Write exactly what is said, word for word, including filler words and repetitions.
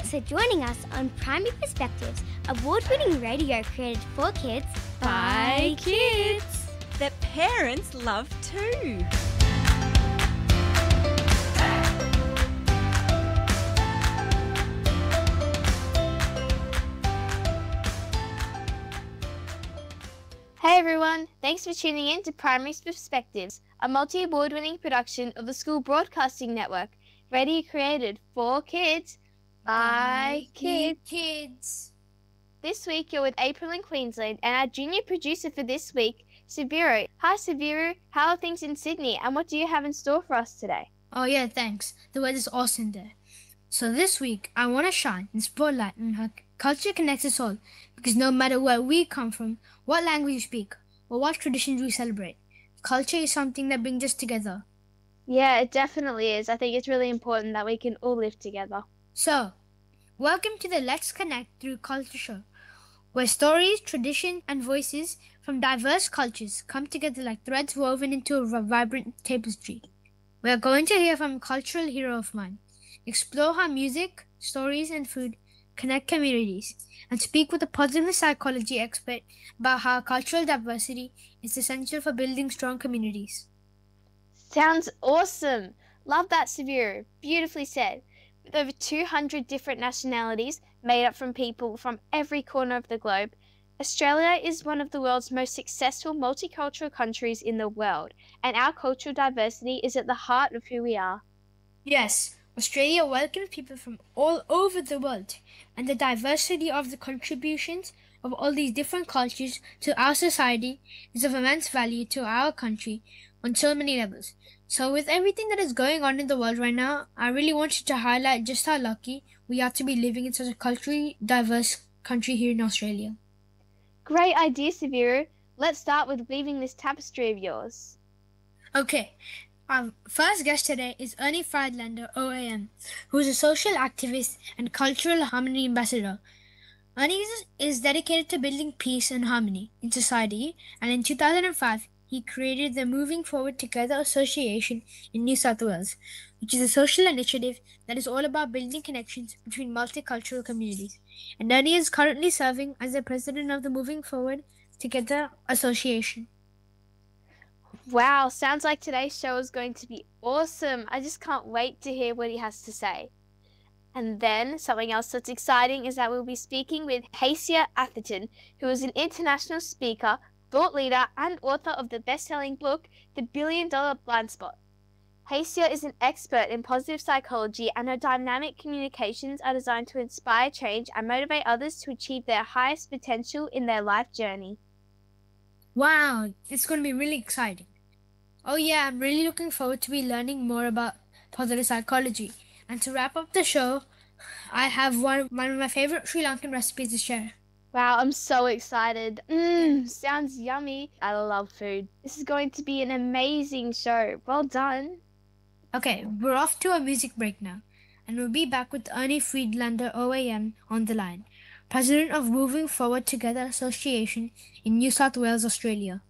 Thanks for joining us on Primary Perspectives, award-winning radio created for kids by kids that parents love too. Hey everyone, thanks for tuning in to Primary Perspectives, a multi-award winning production of the School Broadcasting Network, radio created for kids by kids. kids. This week you're with April in Queensland and our junior producer for this week, Sabiru. Hi Sabiru, how are things in Sydney and what do you have in store for us today? Oh yeah, thanks. The weather's awesome there. So this week I want to shine and spotlight on how culture connects us all, because no matter where we come from, what language we speak, or what traditions we celebrate, culture is something that brings us together. Yeah, it definitely is. I think it's really important that we can all live together. So, welcome to the Let's Connect Through Culture show, where stories, traditions, and voices from diverse cultures come together like threads woven into a vibrant tapestry. We are going to hear from a cultural hero of mine, explore how music, stories, and food connect communities, and speak with a positive psychology expert about how cultural diversity is essential for building strong communities. Sounds awesome! Love that, Sabiru. Beautifully said. With over two hundred different nationalities made up from people from every corner of the globe, Australia is one of the world's most successful multicultural countries in the world, and our cultural diversity is at the heart of who we are. Yes, Australia welcomes people from all over the world, and the diversity of the contributions of all these different cultures to our society is of immense value to our country on so many levels. So with everything that is going on in the world right now, I really wanted to highlight just how lucky we are to be living in such a culturally diverse country here in Australia. Great idea, Sabiru. Let's start with weaving this tapestry of yours. Okay. Our first guest today is Ernie Friedlander, O A M, who is a social activist and cultural harmony ambassador. Ernie is, is dedicated to building peace and harmony in society, and in two thousand five, he created the Moving Forward Together Association in New South Wales, which is a social initiative that is all about building connections between multicultural communities. And Ernie is currently serving as the president of the Moving Forward Together Association. Wow, sounds like today's show is going to be awesome. I just can't wait to hear what he has to say. And then something else that's exciting is that we'll be speaking with Hasia Atherton, who is an international speaker, thought leader, and author of the best-selling book, The Billion Dollar Blind Spot. Hasia is an expert in positive psychology, and her dynamic communications are designed to inspire change and motivate others to achieve their highest potential in their life journey. Wow, it's going to be really exciting. Oh yeah, I'm really looking forward to be learning more about positive psychology. And to wrap up the show, I have one, one of my favorite Sri Lankan recipes to share. Wow, I'm so excited. Mmm, sounds yummy. I love food. This is going to be an amazing show. Well done. Okay, we're off to a music break now. And we'll be back with Ernie Friedlander, O A M, on the line, president of Moving Forward Together Association in New South Wales, Australia.